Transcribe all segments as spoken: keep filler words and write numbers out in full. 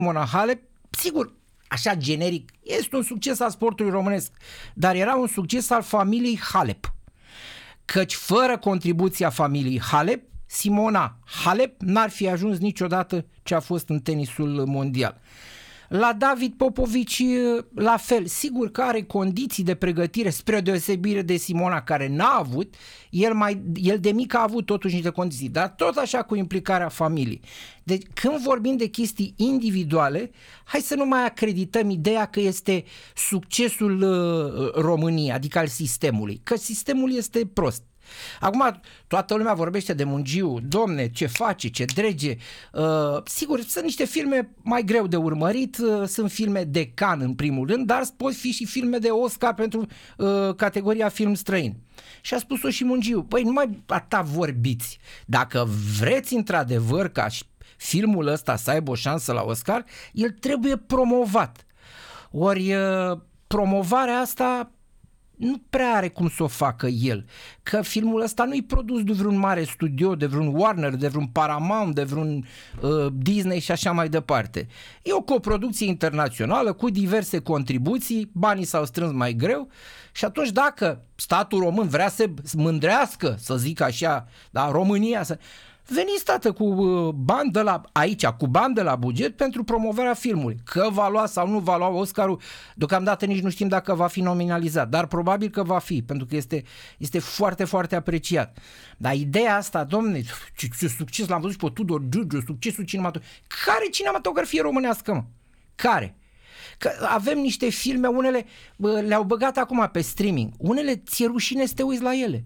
Simona Halep, sigur, așa generic, este un succes al sportului românesc, dar era un succes al familiei Halep. Căci fără contribuția familiei Halep, Simona Halep n-ar fi ajuns niciodată ce a fost în tenisul mondial. La David Popovici la fel, sigur că are condiții de pregătire spre deosebire de Simona care n-a avut, el, mai, el de mic a avut totuși niște condiții, dar tot așa cu implicarea familiei. Deci când vorbim de chestii individuale, hai să nu mai acredităm ideea că este succesul uh, României, adică al sistemului, că sistemul este prost. Acum toată lumea vorbește de Mungiu, domne, ce face, ce drege, uh, sigur, sunt niște filme mai greu de urmărit, uh, sunt filme de Cannes în primul rând, dar pot fi și filme de Oscar pentru uh, categoria film străin. Și a spus-o și Mungiu, păi nu mai atâta vorbiți, dacă vreți într-adevăr ca filmul ăsta să aibă o șansă la Oscar, el trebuie promovat. Ori uh, promovarea asta nu prea are cum să o facă el, că filmul ăsta nu-i produs de vreun mare studio, de vreun Warner, de vreun Paramount, de vreun uh, Disney și așa mai departe. E o coproducție internațională cu diverse contribuții, banii s-au strâns mai greu și atunci dacă statul român vrea să mândrească, să zic așa, da, România să... Veniți, tată, cu bani de la, aici, cu bani de la buget pentru promovarea filmului. Că va lua sau nu va lua Oscarul, deocamdată nici nu știm dacă va fi nominalizat, dar probabil că va fi, pentru că este, este foarte, foarte apreciat. Dar ideea asta, domne, ce, ce succes l-am văzut și pe Tudor Giurgiu, succesul cinematografic. Care cinematografie românească, mă? Care? Că avem niște filme, unele le-au băgat acum pe streaming, unele ți-e rușine să te uiți la ele.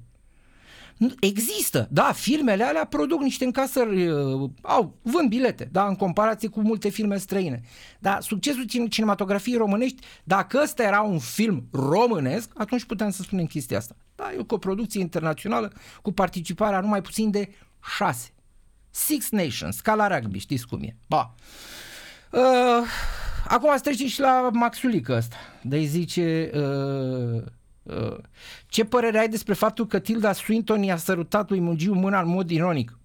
Există, da, filmele alea produc niște încasări, uh, au, vând bilete, da, în comparație cu multe filme străine. Dar succesul cinematografiei românești, dacă ăsta era un film românesc, atunci puteam să spunem chestia asta. Da, e o coproducție internațională cu participarea numai puțin de șase. Six Nations, ca la rugby, știți cum e. Ba. Uh, acum să trecem și la Maxulică ăsta. De-i zice... Uh, Uh, ce părere ai despre faptul că Tilda Swinton i-a sărutat lui Mungiu mâna în mod ironic?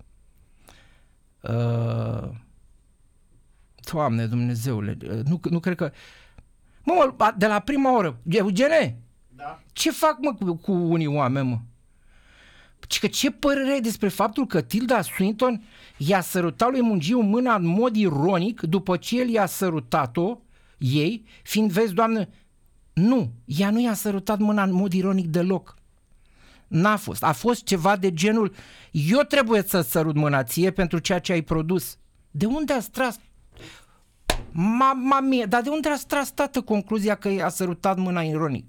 Uh, Doamne Dumnezeule, uh, nu, nu cred că... Mă, de la prima oră, Eugene, da? Ce fac, mă, cu, cu unii oameni, mă? Că ce părere ai despre faptul că Tilda Swinton i-a sărutat lui Mungiu mâna în mod ironic după ce el i-a sărutat-o ei, fiind, vezi, Doamne, nu, ea nu i-a sărutat mâna în mod ironic deloc. N-a fost. A fost ceva de genul, eu trebuie să-ți sărut mâna ție pentru ceea ce ai produs. De unde ați tras? Mama mie, dar de unde ați tras, tată, concluzia că i-a sărutat mâna ironic?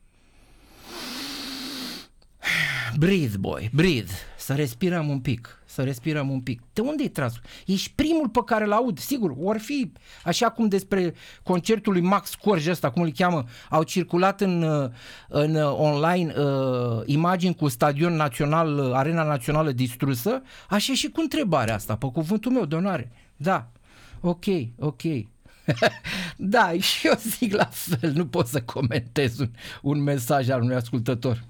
Breathe, boy, breathe. Să respirăm un pic, să respirăm un pic. De unde-i tras? Ești primul pe care l-aud, sigur, or fi, așa cum despre concertul lui Max Corj ăsta, cum îl cheamă, au circulat în, în online uh, imagini cu stadion național, arena națională distrusă, așa și cu întrebarea asta, pe cuvântul meu de onoare. Da, ok, ok. Da, și eu zic la fel, nu pot să comentez un, un mesaj al unui ascultător.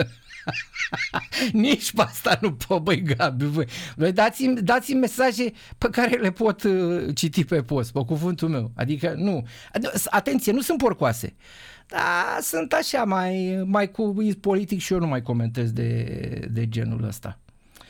Nici pe asta nu pot, băi, Gabi, băi. Băi, dați-mi, dați-mi mesaje pe care le pot uh, citi pe post, pe cuvântul meu. Adică nu, atenție, nu sunt porcoase, dar sunt așa mai, mai cu politic și eu nu mai comentez de, de genul ăsta.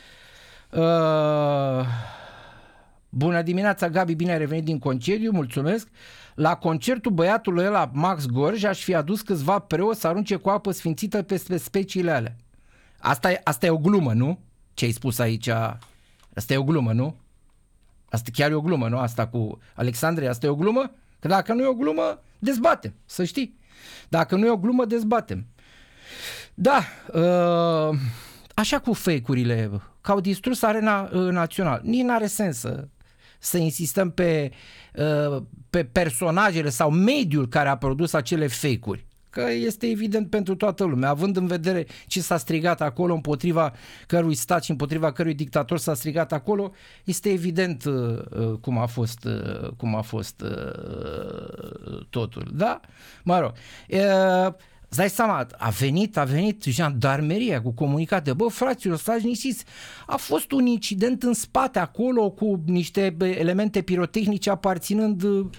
uh, Bună dimineața, Gabi, bine ai revenit din concediu, mulțumesc. La concertul băiatului ăla, Max Gorj, aș fi adus câțiva preoți să arunce cu apă sfințită peste speciile alea. Asta e, asta e o glumă, nu? Ce ai spus aici? Asta e o glumă, nu? Asta chiar e o glumă, nu? Asta cu Alexandria, asta e o glumă? Că dacă nu e o glumă, dezbatem, să știi. Dacă nu e o glumă, dezbatem. Da, uh, așa cu fake-urile, că au distrus arena uh, națională. Nici n-are sens să, să insistăm pe, uh, pe personajele sau mediul care a produs acele fake-uri. Că este evident pentru toată lumea, având în vedere ce s-a strigat acolo, împotriva cărui stat și împotriva cărui dictator s-a strigat acolo, este evident uh, cum a fost, uh, cum a fost uh, totul. Da? Mă rog. Uh, Îți dai seama, a venit, a venit jandarmeria cu comunicate, bă, fraților, stați liniștiți, a fost un incident în spate acolo cu niște elemente pirotehnice aparținând